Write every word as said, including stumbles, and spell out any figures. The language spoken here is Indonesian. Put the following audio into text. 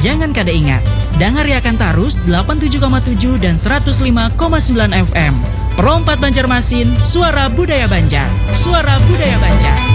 Jangan kada ingat, dengar akan Tarus delapan puluh tujuh koma tujuh dan seratus lima koma sembilan F M. Perompat Banjarmasin, suara budaya Banjar. Suara budaya Banjar.